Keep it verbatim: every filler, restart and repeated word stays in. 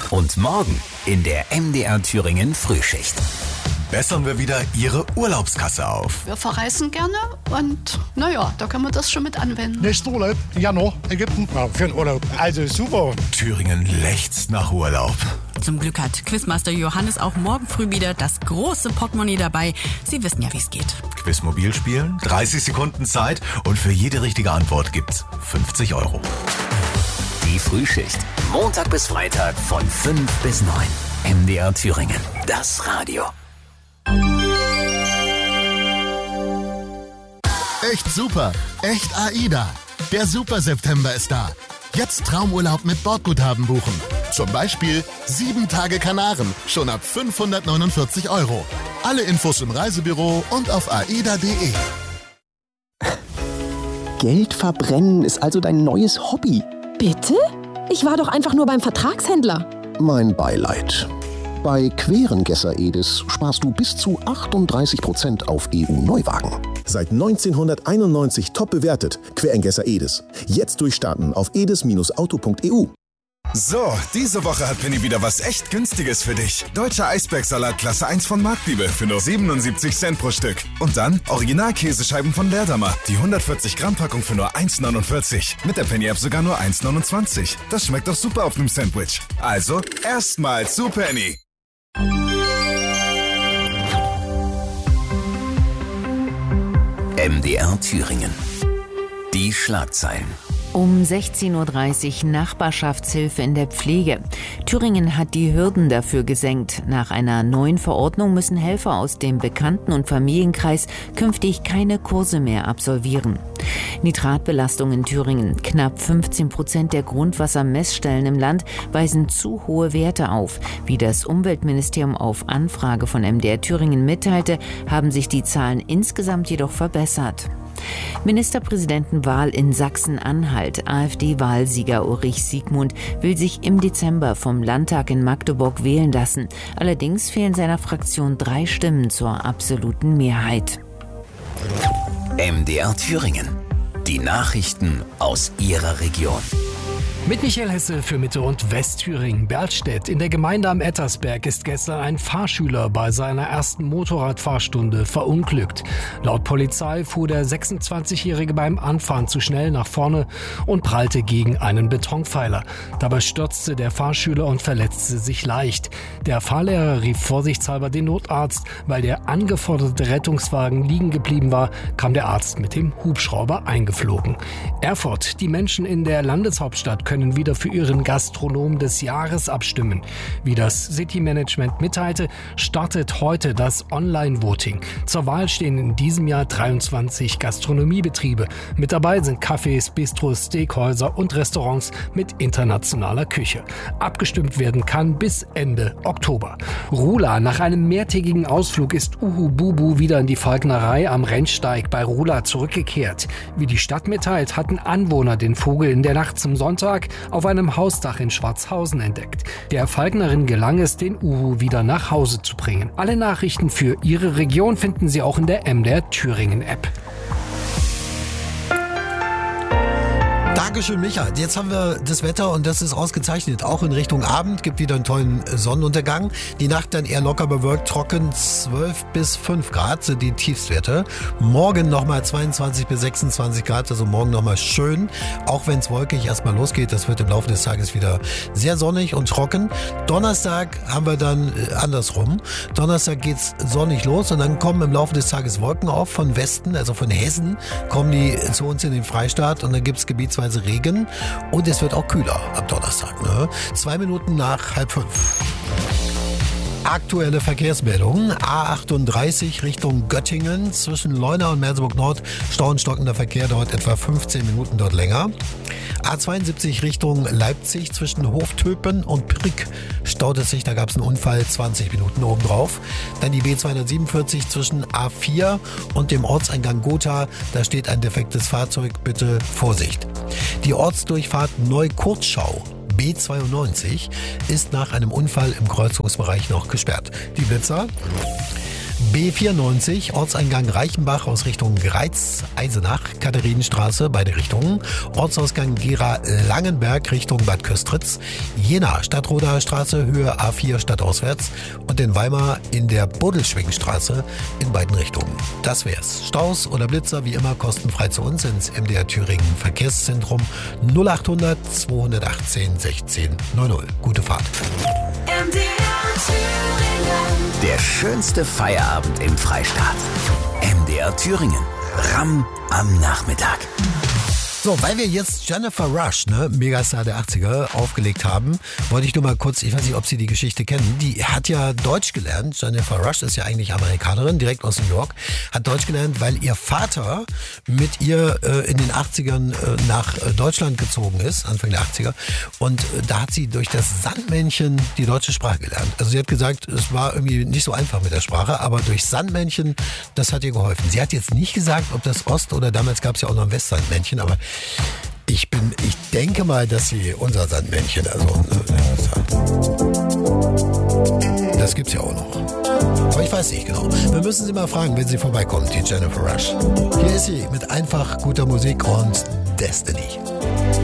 Und morgen in der M D R Thüringen Frühschicht. Bessern wir wieder Ihre Urlaubskasse auf. Wir verreisen gerne und naja, da kann man das schon mit anwenden. Nächster Urlaub, Januar, Ägypten, ja, für einen Urlaub. Also super. Thüringen lechzt nach Urlaub. Zum Glück hat Quizmaster Johannes auch morgen früh wieder das große Portemonnaie dabei. Sie wissen ja, wie es geht. Quizmobil spielen, dreißig Sekunden Zeit und für jede richtige Antwort gibt's fünfzig Euro. Die Frühschicht, Montag bis Freitag von fünf bis neun. M D R Thüringen, das Radio. Echt super, echt AIDA. Der Super September ist da. Jetzt Traumurlaub mit Bordguthaben buchen. Zum Beispiel sieben Tage Kanaren, schon ab fünfhundertneunundvierzig Euro. Alle Infos im Reisebüro und auf aida punkt de. Geld verbrennen ist also dein neues Hobby. Bitte? Ich war doch einfach nur beim Vertragshändler. Mein Beileid. Bei Querengesser Edis sparst du bis zu achtunddreißig Prozent auf E U-Neuwagen. Seit neunzehnhunderteinundneunzig top bewertet. Querengesser Edis. Jetzt durchstarten auf edis Auto punkt e u. So, diese Woche hat Penny wieder was echt Günstiges für dich. Deutscher Eisbergsalat Klasse eins von Marktliebe für nur siebenundsiebzig Cent pro Stück. Und dann Original-Käsescheiben von Leerdammer. Die hundertvierzig Gramm Packung für nur eins neunundvierzig. Mit der Penny-App sogar nur eins neunundzwanzig. Das schmeckt doch super auf einem Sandwich. Also, erstmal zu Penny. M D R Thüringen. Die Schlagzeilen. Um sechzehn Uhr dreißig Nachbarschaftshilfe in der Pflege. Thüringen hat die Hürden dafür gesenkt. Nach einer neuen Verordnung müssen Helfer aus dem Bekannten- und Familienkreis künftig keine Kurse mehr absolvieren. Nitratbelastung in Thüringen. Knapp fünfzehn Prozent der Grundwassermessstellen im Land weisen zu hohe Werte auf. Wie das Umweltministerium auf Anfrage von M D R Thüringen mitteilte, haben sich die Zahlen insgesamt jedoch verbessert. Ministerpräsidentenwahl in Sachsen-Anhalt. AfD-Wahlsieger Ulrich Siegmund will sich im Dezember vom Landtag in Magdeburg wählen lassen. Allerdings fehlen seiner Fraktion drei Stimmen zur absoluten Mehrheit. M D R Thüringen. Die Nachrichten aus Ihrer Region. Mit Michael Hesse für Mitte- und Westthüringen. Berlstedt. In der Gemeinde am Ettersberg ist gestern ein Fahrschüler bei seiner ersten Motorradfahrstunde verunglückt. Laut Polizei fuhr der sechsundzwanzigjährige beim Anfahren zu schnell nach vorne und prallte gegen einen Betonpfeiler. Dabei stürzte der Fahrschüler und verletzte sich leicht. Der Fahrlehrer rief vorsichtshalber den Notarzt. Weil der angeforderte Rettungswagen liegen geblieben war, kam der Arzt mit dem Hubschrauber eingeflogen. Erfurt. Die Menschen in der Landeshauptstadt können wieder für ihren Gastronom des Jahres abstimmen. Wie das City Management mitteilte, startet heute das Online-Voting. Zur Wahl stehen in diesem Jahr dreiundzwanzig Gastronomiebetriebe. Mit dabei sind Cafés, Bistros, Steakhäuser und Restaurants mit internationaler Küche. Abgestimmt werden kann bis Ende Oktober. Rula. Nach einem mehrtägigen Ausflug ist Uhu Bubu wieder in die Falknerei am Rennsteig bei Rula zurückgekehrt. Wie die Stadt mitteilt, hatten Anwohner den Vogel in der Nacht zum Sonntag auf einem Hausdach in Schwarzhausen entdeckt. Der Falknerin gelang es, den Uhu wieder nach Hause zu bringen. Alle Nachrichten für Ihre Region finden Sie auch in der M D R Thüringen App. Dankeschön, Micha. Jetzt haben wir das Wetter und das ist ausgezeichnet. Auch in Richtung Abend gibt wieder einen tollen Sonnenuntergang. Die Nacht dann eher locker bewölkt, trocken. zwölf bis fünf Grad sind die Tiefstwerte. Morgen nochmal zweiundzwanzig bis sechsundzwanzig Grad, also morgen nochmal schön. Auch wenn es wolkig erstmal losgeht, das wird im Laufe des Tages wieder sehr sonnig und trocken. Donnerstag haben wir dann andersrum. Donnerstag geht's sonnig los und dann kommen im Laufe des Tages Wolken auf von Westen, also von Hessen, kommen die zu uns in den Freistaat und dann gibt's gebietsweise Regen und es wird auch kühler am Donnerstag. Ne? Zwei Minuten nach halb fünf. Aktuelle Verkehrsmeldungen. A achtunddreißig Richtung Göttingen. Zwischen Leuna und Merseburg Nord Stau und stockender Verkehr, dauert etwa fünfzehn Minuten dort länger. A zweiundsiebzig Richtung Leipzig zwischen Hoftöpen und Prick staut es sich. Da gab es einen Unfall, zwanzig Minuten obendrauf. Dann die B zweihundertsiebenundvierzig zwischen A vier und dem Ortseingang Gotha. Da steht ein defektes Fahrzeug. Bitte Vorsicht. Die Ortsdurchfahrt Neukurzschau B zweiundneunzig ist nach einem Unfall im Kreuzungsbereich noch gesperrt. Die Blitzer. B vierundneunzig, Ortseingang Reichenbach aus Richtung Greiz, Eisenach. Katharinenstraße, beide Richtungen. Ortsausgang Gera-Langenberg Richtung Bad Köstritz. Jena, Stadtroder Straße, Höhe A vier stadtauswärts. Und in Weimar in der Buddelschwingstraße in beiden Richtungen. Das wär's. Staus oder Blitzer wie immer kostenfrei zu uns ins M D R Thüringen Verkehrszentrum null achthundert zweihundertachtzehn sechzehn null null. Gute Fahrt. M D R Thüringen. Der schönste Feierabend im Freistaat. M D R Thüringen. Ramm am Nachmittag. So, weil wir jetzt Jennifer Rush, ne, Megastar der achtziger, aufgelegt haben, wollte ich nur mal kurz, ich weiß nicht, ob Sie die Geschichte kennen, die hat ja Deutsch gelernt. Jennifer Rush ist ja eigentlich Amerikanerin, direkt aus New York, hat Deutsch gelernt, weil ihr Vater mit ihr äh, in den achtzigern äh, nach Deutschland gezogen ist, Anfang der achtziger. Und äh, da hat sie durch das Sandmännchen die deutsche Sprache gelernt. Also sie hat gesagt, es war irgendwie nicht so einfach mit der Sprache, aber durch Sandmännchen, das hat ihr geholfen. Sie hat jetzt nicht gesagt, ob das Ost- oder damals gab es ja auch noch ein Westsandmännchen, aber Ich bin, ich denke mal, dass sie unser Sandmännchen, also das gibt's ja auch noch. Aber ich weiß nicht genau. Wir müssen sie mal fragen, wenn sie vorbeikommt, die Jennifer Rush. Hier ist sie mit einfach guter Musik und Destiny.